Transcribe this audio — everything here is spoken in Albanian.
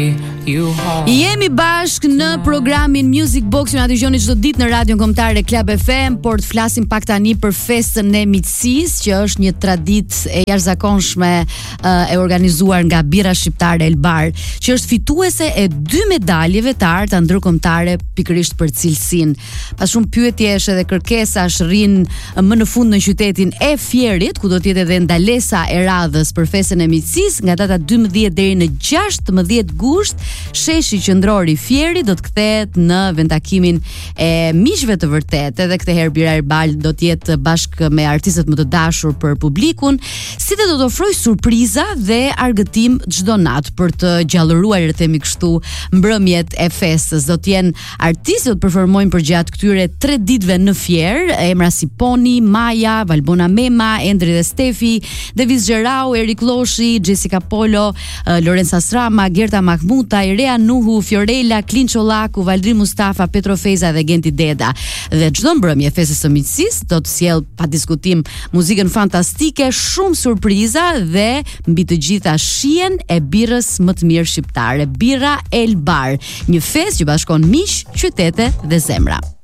Jemi bashk në programin Music Box, ju na dëgjoni çdo ditë në radion kombëtare Club FM, por të flasim pak tani për festën e miqësisë, që është një traditë e jashtëzakonshme e organizuar nga Birra Shqiptare Elbar, që është fituese e 2 medaljeve të arta ndërkombëtare pikërisht për cilësinë. Pas shumë pyetjesh edhe kërkesash rrin më në fund në qytetin e Fierit, ku do të jetë edhe ndalesa e radhës për festën e miqësisë nga data 12 deri në 16 gusht. Sheshi qendror i Fierit do të kthehet në vendtakimin e miqve të vërtetë, edhe këtë herë Birra Elbar do të jetë bashkë me artistët më të dashur për publikun, si dhe do të ofrojë surpriza dhe argëtim çdo natë për të gjallëruar, le të themi kështu, mbrëmjet e festës. Do të jenë artistë do të performojnë përgjatë këtyre 3 ditëve në Fier, emra si Poni, Maja, Valbona Mema, Endri dhe Stefi, Devis Gjerau, Erik Loshi, Jessica Polo, Lorenza Srama, Gerta Mahmuta, Irea Nuhu, Fiorella, Klin Çollaku, Valdrin Mustafa, Petro Feza dhe Genti Deda. Dhe çdo mbrëmje e festës së miqësisë do të sjell pa diskutim muzikën fantastike, shumë surpriza dhe mbi të gjitha shihen e birrës më të mirë shqiptare, Birra Elbar, një festë që bashkon miq, qytete dhe zemra.